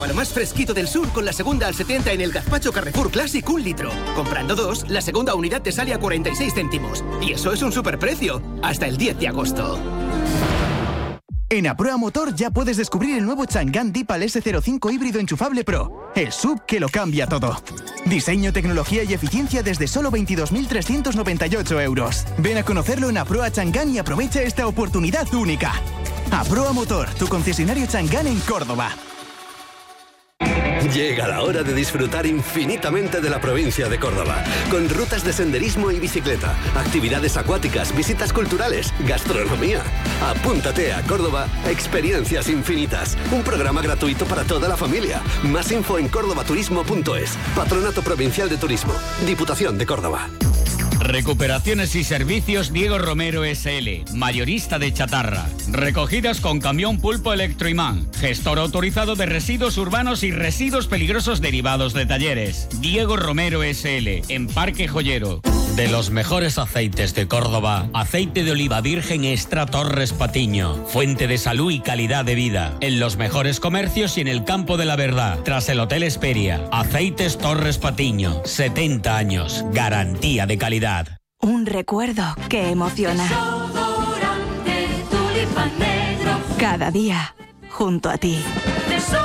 A lo más fresquito del sur con la segunda al 70 en el gazpacho Carrefour Classic 1 litro. Comprando 2, la segunda unidad te sale a 46 céntimos. Y eso es un superprecio. Hasta el 10 de agosto. En Aproa Motor ya puedes descubrir el nuevo Chang'an Deepal S05 híbrido enchufable Pro. El SUV que lo cambia todo. Diseño, tecnología y eficiencia desde solo 22.398 euros. Ven a conocerlo en Aproa Chang'an y aprovecha esta oportunidad única. Aproa Motor, tu concesionario Chang'an en Córdoba. Llega la hora de disfrutar infinitamente de la provincia de Córdoba, con rutas de senderismo y bicicleta, actividades acuáticas, visitas culturales, gastronomía. Apúntate a Córdoba, experiencias infinitas. Un programa gratuito para toda la familia. Más info en cordobaturismo.es. Patronato Provincial de Turismo. Diputación de Córdoba. Recuperaciones y servicios Diego Romero S.L., mayorista de chatarra. Recogidas con camión Pulpo Electroimán. Gestor autorizado de residuos urbanos y residuos peligrosos derivados de talleres. Diego Romero S.L., en Parque Joyero. De los mejores aceites de Córdoba, aceite de oliva virgen extra Torres Patiño. Fuente de salud y calidad de vida. En los mejores comercios y en el campo de la verdad. Tras el Hotel Esperia. Aceites Torres Patiño. 70 años. Garantía de calidad. Un recuerdo que emociona. Cada día, junto a ti.